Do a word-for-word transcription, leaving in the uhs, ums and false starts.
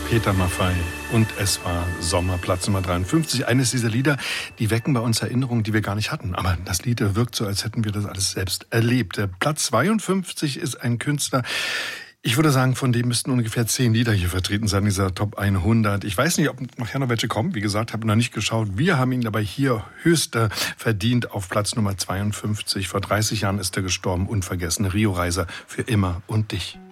Peter Maffay und es war Sommer, Platz Nummer dreiundfünfzig. Eines dieser Lieder, die wecken bei uns Erinnerungen, die wir gar nicht hatten. Aber das Lied wirkt so, als hätten wir das alles selbst erlebt. Der Platz zweiundfünfzig ist ein Künstler, ich würde sagen, von dem müssten ungefähr zehn Lieder hier vertreten sein, dieser Top hundert. Ich weiß nicht, ob nachher noch welche kommen. Wie gesagt, habe noch nicht geschaut. Wir haben ihn aber hier höchst verdient auf Platz Nummer zweiundfünfzig. Vor dreißig Jahren ist er gestorben, unvergessen. Rio-Reiser für immer und dich.